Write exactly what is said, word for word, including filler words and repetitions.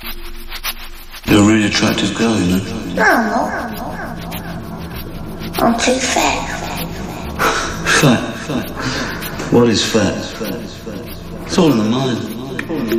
You're a really attractive girl, you know. No, I'm not. I'm too fat. Fat? Fat? What is fat? It's all in the mind.